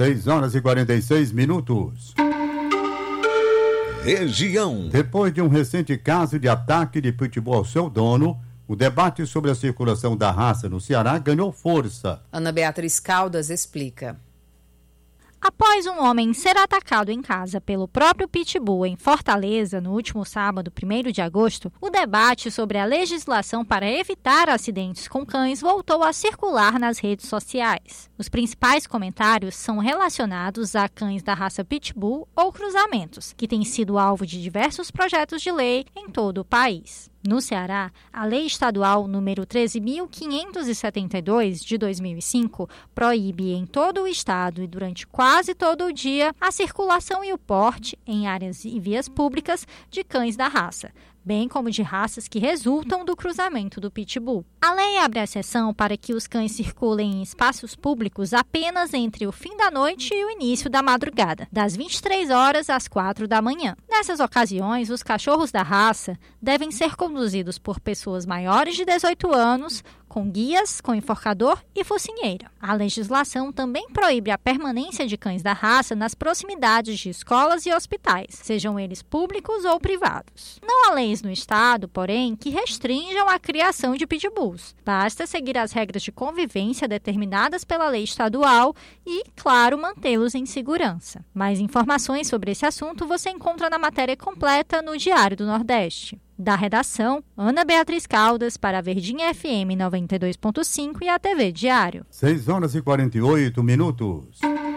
6h46. Região. Depois de um recente caso de ataque de pitbull ao seu dono, o debate sobre a circulação da raça no Ceará ganhou força. Ana Beatriz Caldas explica. Após um homem ser atacado em casa pelo próprio pitbull em Fortaleza no último sábado, 1º de agosto, o debate sobre a legislação para evitar acidentes com cães voltou a circular nas redes sociais. Os principais comentários são relacionados a cães da raça pitbull ou cruzamentos, que têm sido alvo de diversos projetos de lei em todo o país. No Ceará, a Lei Estadual número 13.572, de 2005, proíbe em todo o estado e durante quase todo o dia a circulação e o porte, em áreas e vias públicas, de cães da raça, bem como de raças que resultam do cruzamento do pitbull. A lei abre exceção para que os cães circulem em espaços públicos apenas entre o fim da noite e o início da madrugada, das 23 horas às 4 da manhã. Nessas ocasiões, os cachorros da raça devem ser conduzidos por pessoas maiores de 18 anos, com guias, com enforcador e focinheira. A legislação também proíbe a permanência de cães da raça nas proximidades de escolas e hospitais, sejam eles públicos ou privados. Não há leis no estado, porém, que restringam a criação de pitbulls. Basta seguir as regras de convivência determinadas pela lei estadual e, claro, mantê-los em segurança. Mais informações sobre esse assunto você encontra na matéria completa no Diário do Nordeste. Da redação, Ana Beatriz Caldas para a Verdinha FM 92.5 e a TV Diário. 6h48.